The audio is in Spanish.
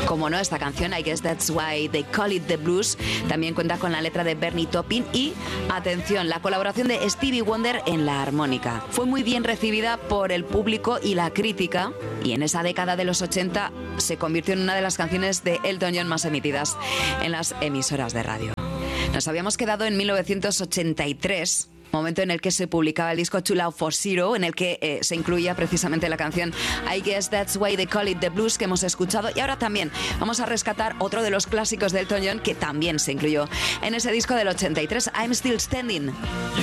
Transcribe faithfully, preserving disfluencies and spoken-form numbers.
Como no, esta canción, I Guess That's Why They Call It The Blues, también cuenta con la letra de Bernie Taupin y, atención, la colaboración de Stevie Wonder en la armónica. Fue muy bien recibida por el público y la crítica, y en esa década de los ochenta se convirtió en una de las canciones de Elton John más emitidas en las emisoras de radio. Nos habíamos quedado en mil novecientos ochenta y tres, momento en el que se publicaba el disco Too Loud for Zero, en el que eh, se incluía precisamente la canción I Guess That's Why They Call It The Blues, que hemos escuchado. Y ahora también vamos a rescatar otro de los clásicos de Elton John, que también se incluyó en ese disco del ochenta y tres, I'm Still Standing.